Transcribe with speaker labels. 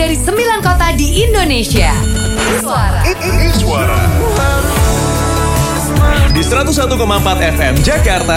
Speaker 1: dari 9 kota di Indonesia.
Speaker 2: Suara. Di 101,4 FM Jakarta